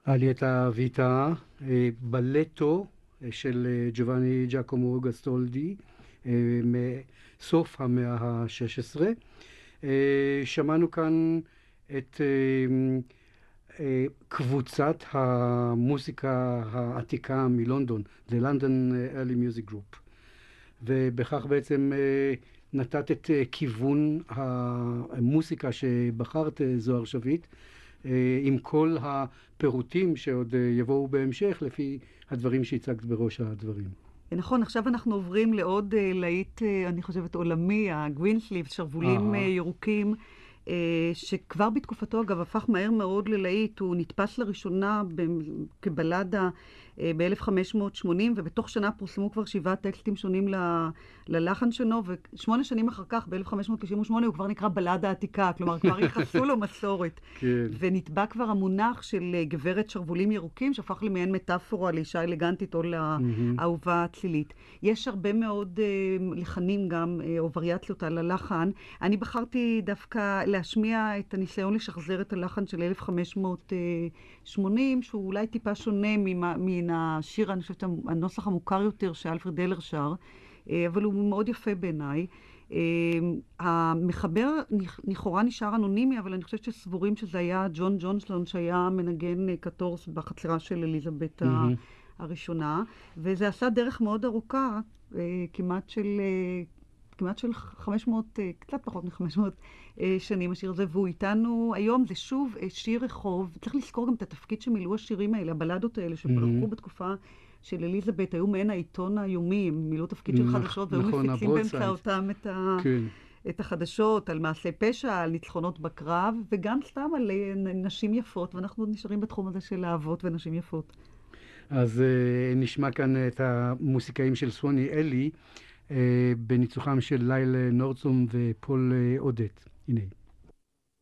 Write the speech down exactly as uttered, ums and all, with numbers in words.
עלייתה ויטה, בלטו של ג'ובאני ג'קומו גסטולדי, מסוף המאה ה-שש עשרה. שמענו כאן את קבוצת המוזיקה העתיקה מלונדון, The London Early Music Group. ובכך בעצם נתת את כיוון המוזיקה שבחרת, זוהר שביט, עם כל הפירוטים שעוד יבואו בהמשך לפי הדברים שהצגת בראש הדברים. נכון, עכשיו אנחנו עוברים לעוד להיט, אני חושבת, עולמי, הגרינסליב, שרבולים ירוקים, שכבר בתקופתו, אגב, הפך מהר מאוד ללהיט. הוא נתפס לראשונה כבלדה ב-אלף חמש מאות שמונים, ובתוך שנה פורסמו כבר שבעה טקסטים שונים ללחן שלו, ושמונה שנים אחר כך, ב-אלף חמש מאות תשעים ושמונה, הוא כבר נקרא בלדה עתיקה, כלומר, כבר ייחסו לו מסורת. כן. ונתבע כבר המונח של גברת שרבולים ירוקים, שהפך למעין מטאפורה לאישה אלגנטית או לאהובה צלילית. יש הרבה מאוד לחנים גם, או וריאציות על הלחן. אני בחרתי דווקא להשמיע את הניסיון לשחזר את הלחן של אלף חמש מאות שמונים, שהוא אולי טיפה שונה מן השיר, אני חושבת, הנוסח המוכר יותר שאלפרד דלר שר, אבל הוא מאוד יפה בעיניי. המחבר לכאורה נשאר אנונימי, אבל אני חושבת שסבורים שזה היה ג'ון ג'ונסלון, שהיה מנגן קטורס בחצרה של אליזבת הראשונה, וזה עשה דרך מאוד ארוכה, כמעט של... כמעט של חמש מאות, קצת פחות מ-חמש מאות שנים השיר הזה, והוא איתנו היום. זה שוב שיר רחוב. צריך לזכור גם את התפקיד שמילאו השירים האלה, הבלדות האלה שפרחו בתקופה של אליזבת, היו מעין העיתון היומי, הם מילאו תפקיד של חדשות, והיו מפיצים באמצעותם את החדשות על מעשי פשע, על ניצחונות בקרב, וגם סתם על נשים יפות, ואנחנו עוד נשארים בתחום הזה של אהבות ונשים יפות. אז נשמע כאן את המוסיקאים של סווני אלי, בניצוחם של ליל נורדסום ופול אודט. הנה.